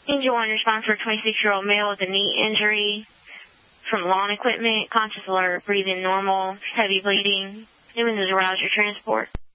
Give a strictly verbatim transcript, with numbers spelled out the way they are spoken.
Angel one, response for a twenty-six-year-old male with a knee injury from lawn equipment, conscious alert, breathing normal, heavy bleeding. Newman's is aroused your transport.